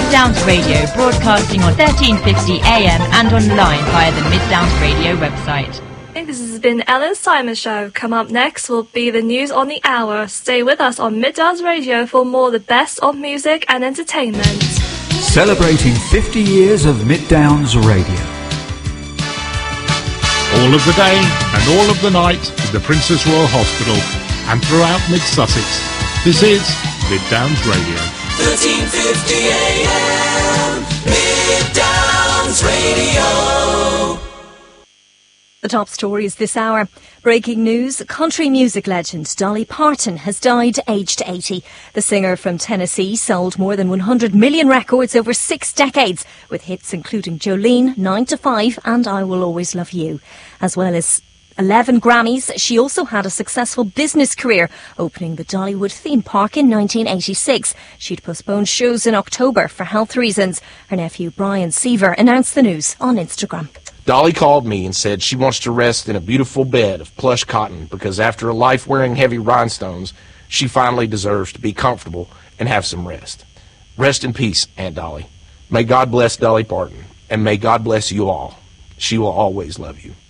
Mid-Downs Radio, broadcasting on 1350 AM and online via the Mid-Downs Radio website. This has been Ellen's Simon Show. Come up next will be the news on the hour. Stay with us on Mid-Downs Radio for more of the best of music and entertainment. Celebrating 50 years of Mid-Downs Radio. All of the day and all of the night in the Princess Royal Hospital and throughout Mid-Sussex. This is Mid-Downs Radio. 1350 AM, Mid-Downs Radio. The top stories this hour. Breaking news, country music legend Dolly Parton has died aged 80. The singer from Tennessee sold more than 100 million records over 6 decades, with hits including Jolene, 9 to 5 and I Will Always Love You. As well as 11 Grammys, she also had a successful business career, opening the Dollywood theme park in 1986. She'd postponed shows in October for health reasons. Her nephew Brian Seaver announced the news on Instagram. Dolly called me and said she wants to rest in a beautiful bed of plush cotton because after a life wearing heavy rhinestones, she finally deserves to be comfortable and have some rest. Rest in peace, Aunt Dolly. May God bless Dolly Parton, and may God bless you all. She will always love you.